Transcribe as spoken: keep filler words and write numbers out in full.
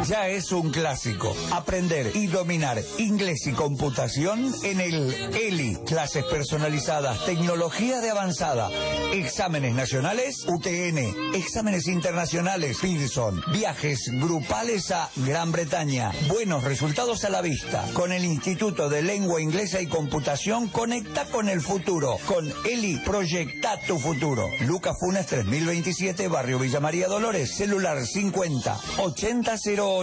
Ya es un clásico. Aprender y dominar inglés y computación en el ELI. Clases personalizadas, tecnología de avanzada, exámenes nacionales, U T N, exámenes internacionales, Pearson, viajes grupales a Gran Bretaña. Buenos resultados a la vista. Con el Instituto de Lengua Inglesa y Computación, conecta con el futuro. Con ELI, proyecta tu futuro. Lucas Funes tres mil veintisiete, Barrio Villa María Dolores. Celular cincuenta ochenta cero ocho.